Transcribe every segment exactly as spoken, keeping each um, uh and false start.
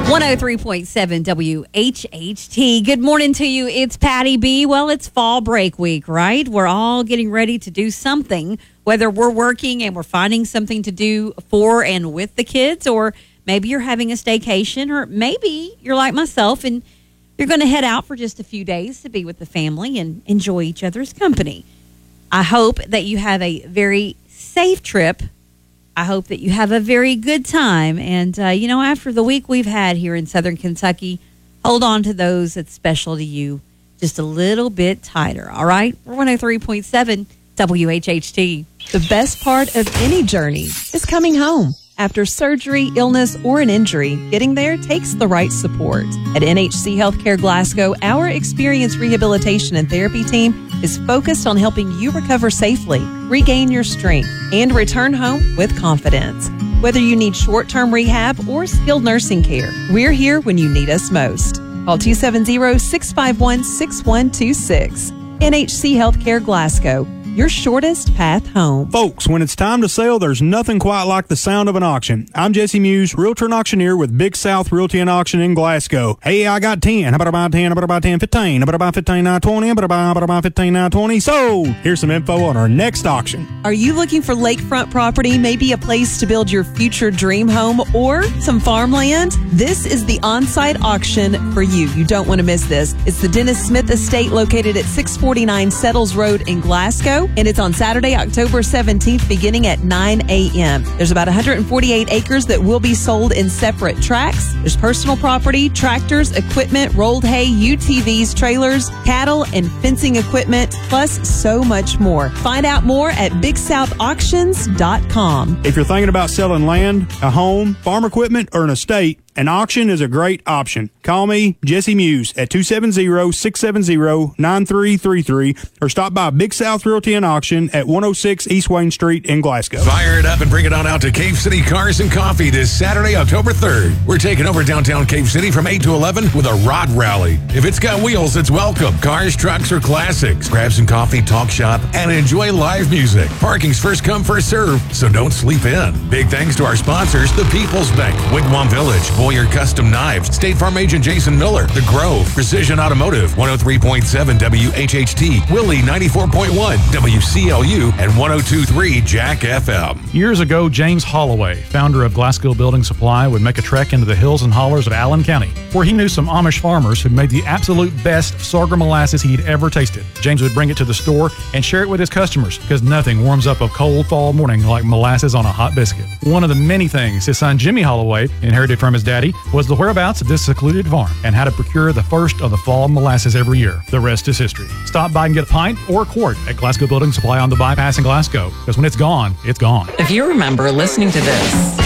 one oh three point seven W H H T. Good morning to you. It's Patty B. Well, it's fall break week, right? We're all getting ready to do something, whether we're working and we're finding something to do for and with the kids, or maybe you're having a staycation, or maybe you're like myself and you're going to head out for just a few days to be with the family and enjoy each other's company. I hope that you have a very safe trip. I hope that you have a very good time. And, uh, you know, after the week we've had here in Southern Kentucky, hold on to those that's special to you just a little bit tighter, all right? We're one oh three point seven W H H T. The best part of any journey is coming home. After surgery, illness, or an injury, getting there takes the right support. At N H C Healthcare Glasgow, our experienced rehabilitation and therapy team is focused on helping you recover safely, regain your strength, and return home with confidence. Whether you need short-term rehab or skilled nursing care, we're here when you need us most. Call two seven zero, six five one, six one two six. N H C Healthcare Glasgow, your shortest path home. Folks, when it's time to sell, there's nothing quite like the sound of an auction. I'm Jesse Muse, realtor and auctioneer with Big South Realty and Auction in Glasgow. Hey, I got ten. How about I buy ten? How about I buy ten, fifteen? How about I buy fifteen, nine, twenty? How about I buy, how about I buy fifteen, nine, twenty? Sold! Here's some info on our next auction. Are you looking for lakefront property, maybe a place to build your future dream home or some farmland? This is the on-site auction for you. You don't want to miss this. It's the Dennis Smith Estate located at six forty-nine Settles Road in Glasgow. And it's on Saturday, October seventeenth, beginning at nine a.m. There's about one hundred forty-eight acres that will be sold in separate tracts. There's personal property, tractors, equipment, rolled hay, U T Vs, trailers, cattle, and fencing equipment, plus so much more. Find out more at big south auctions dot com. If you're thinking about selling land, a home, farm equipment, or an estate, an auction is a great option. Call me, Jesse Muse, at two seven zero, six seven zero, nine three three three or stop by Big South Realty and Auction at one oh six East Wayne Street in Glasgow. Fire it up and bring it on out to Cave City Cars and Coffee this Saturday, October third. We're taking over downtown Cave City from eight to eleven with a rod rally. If it's got wheels, it's welcome. Cars, trucks, or classics. Grab some coffee, talk shop, and enjoy live music. Parking's first come, first serve, so don't sleep in. Big thanks to our sponsors, the People's Bank, Wigwam Village, Boyer Custom Knives, State Farm Agent Jason Miller, The Grove, Precision Automotive, one oh three point seven W H H T, Willie ninety-four point one, W C L U, and one oh two point three Jack F M. Years ago, James Holloway, founder of Glasgow Building Supply, would make a trek into the hills and hollers of Allen County, where he knew some Amish farmers who made the absolute best sorghum molasses he'd ever tasted. James would bring it to the store and share it with his customers, because nothing warms up a cold fall morning like molasses on a hot biscuit. One of the many things his son Jimmy Holloway inherited from his daddy was the whereabouts of this secluded farm and how to procure the first of the fall molasses every year. The rest is history. Stop by and get a pint or a quart at Glasgow Building Supply on the Bypass in Glasgow, because when it's gone, it's gone. If you remember listening to this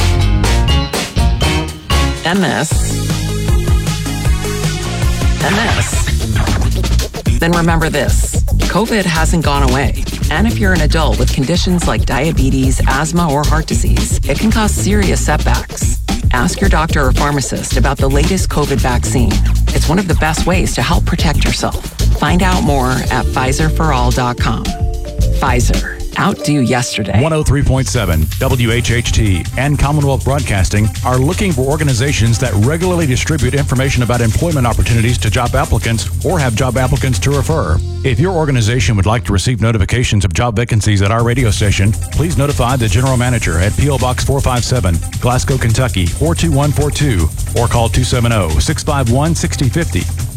and this and this, then remember this. COVID hasn't gone away. And if you're an adult with conditions like diabetes, asthma, or heart disease, it can cause serious setbacks. Ask your doctor or pharmacist about the latest COVID vaccine. It's one of the best ways to help protect yourself. Find out more at Pfizer for all dot com. Pfizer. Outdo yesterday. one oh three point seven W H H T and Commonwealth Broadcasting are looking for organizations that regularly distribute information about employment opportunities to job applicants or have job applicants to refer. If your organization would like to receive notifications of job vacancies at our radio station, please notify the general manager at P O Box four five seven, Glasgow, Kentucky four two one four two, or call two seven zero, six five one, six zero five zero.